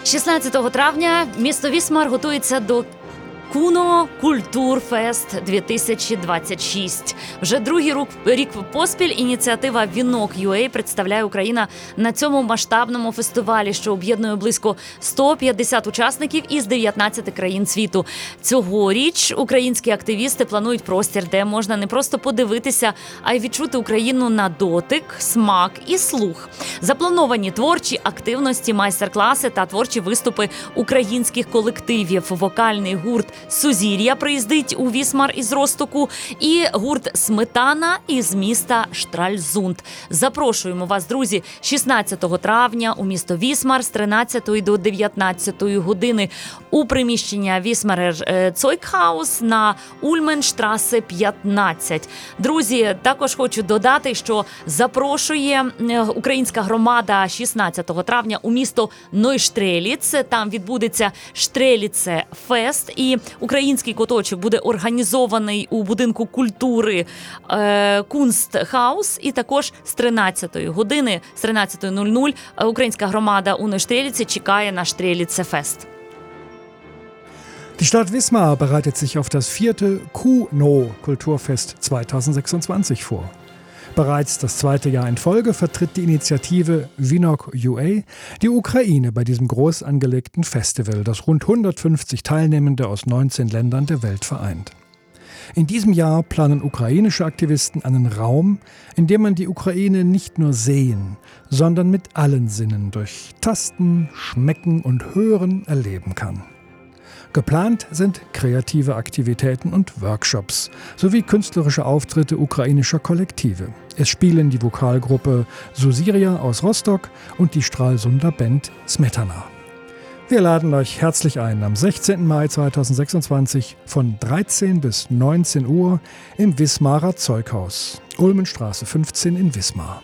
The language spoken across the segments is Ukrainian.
16 травня місто Вісмар готується до Куно Культурфест 2026. Вже другий рік поспіль ініціатива Вінок.UA представляє Україна на цьому масштабному фестивалі, що об'єднує близько 150 учасників із 19 країн світу. Цьогоріч українські активісти планують простір, де можна не просто подивитися, а й відчути Україну на дотик, смак і слух. Заплановані творчі активності, майстер-класи та творчі виступи українських колективів. Вокальний гурт «Сузір'я» приїздить у Вісмар із Ростоку і гурт «Сметана» із міста Штральзунд. Запрошуємо вас, друзі, 16 травня у місто Вісмар з 13 до 19 години у приміщення Вісмарер Цойкхаус на Ульменштрасе 15. Друзі, також хочу додати, що запрошує українська громада 16 травня у місто Нойштреліц. Там відбудеться Штреліце Фест, і український куточок буде організований у будинку культури Кунстхаус. І також з 13 години, з 13:00 українська громада у Нойштреліці чекає на Штреліце Фест. Die Stadt Wismar bereitet sich auf das 4. Kuno Kulturfest 2026 vor. Bereits das zweite Jahr in Folge vertritt die Initiative Vínok.UA die Ukraine bei diesem groß angelegten Festival, das rund 150 Teilnehmende aus 19 Ländern der Welt vereint. In diesem Jahr planen ukrainische Aktivisten einen Raum, in dem man die Ukraine nicht nur sehen, sondern mit allen Sinnen durch Tasten, Schmecken und Hören erleben kann. Geplant sind kreative Aktivitäten und Workshops sowie künstlerische Auftritte ukrainischer Kollektive. Es spielen die Vokalgruppe Suzirja aus Rostock und die Stralsunder Band Smetana. Wir laden euch herzlich ein am 16. Mai 2026 von 13 bis 19 Uhr im Wismarer Zeughaus, Ulmenstraße 15 in Wismar.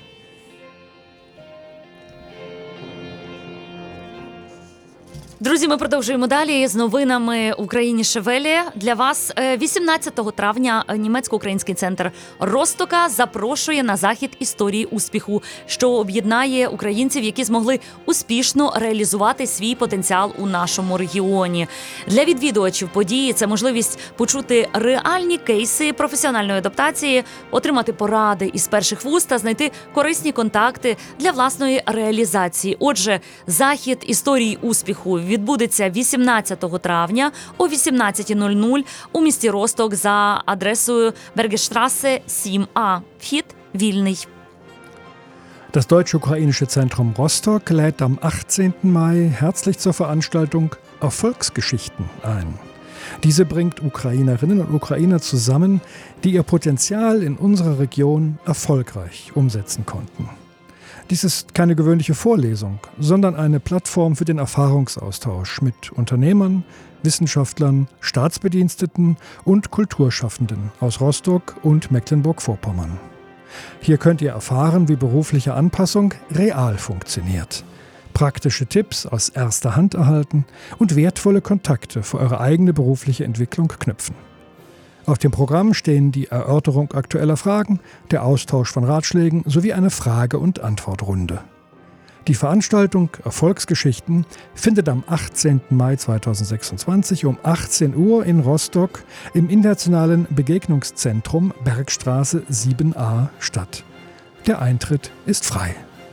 Друзі, ми продовжуємо далі з новинами Україніше Велі. Для вас 18 травня німецько-український центр Ростока запрошує на захід історії успіху, що об'єднає українців, які змогли успішно реалізувати свій потенціал у нашому регіоні. Для відвідувачів події це можливість почути реальні кейси професіональної адаптації, отримати поради із перших вуст та знайти корисні контакти для власної реалізації. Отже, захід історії успіху відбудеться 18 травня о 18:00 у місті Росток за адресою Бергештрасе 7А. Вхід вільний. Das Deutsch-Ukrainische Zentrum Rostock lädt am 18. Mai herzlich zur Veranstaltung Erfolgsgeschichten ein. Diese bringt Ukrainerinnen und Ukrainer zusammen, die ihr Potenzial in unserer Region erfolgreich umsetzen konnten. Dies ist keine gewöhnliche Vorlesung, sondern eine Plattform für den Erfahrungsaustausch mit Unternehmern, Wissenschaftlern, Staatsbediensteten und Kulturschaffenden aus Rostock und Mecklenburg-Vorpommern. Hier könnt ihr erfahren, wie berufliche Anpassung real funktioniert, praktische Tipps aus erster Hand erhalten und wertvolle Kontakte für eure eigene berufliche Entwicklung knüpfen. Auf dem Programm stehen die Erörterung aktueller Fragen, der Austausch von Ratschlägen sowie eine Frage- und Antwortrunde. Die Veranstaltung Erfolgsgeschichten findet am 18. Mai 2026 um 18 Uhr in Rostock im Internationalen Begegnungszentrum Bergstraße 7a statt. Der Eintritt ist frei.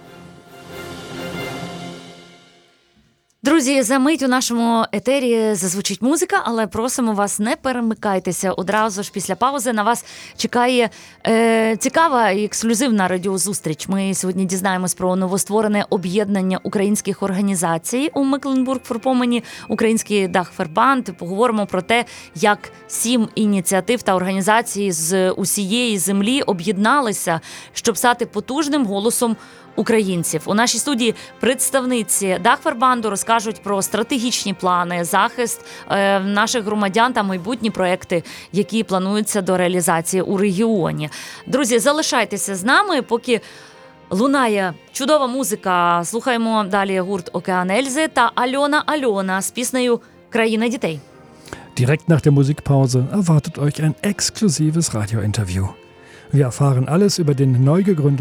Друзі, за мить у нашому етері зазвучить музика, але просимо вас, не перемикайтеся. Одразу ж після паузи на вас чекає цікава і ексклюзивна радіозустріч. Ми сьогодні дізнаємось про новостворене об'єднання українських організацій у Мекленбург-Форпомені, український Дахфербанд. Поговоримо про те, як 7 ініціатив та організацій з усієї землі об'єдналися, щоб стати потужним голосом українців. У нашій студії представниці Дахфербанду розкажуть про стратегічні плани, захист наших громадян та майбутні проекти, які плануються до реалізації у регіоні. Друзі, залишайтеся з нами, поки лунає чудова музика. Слухаємо далі гурт «Океан Ельзи» та Альона з піснею «Країна дітей». Direkt nach der Musikpause erwartet euch ein exklusives Radiointerview. Wir erfahren alles über den neu gegründeten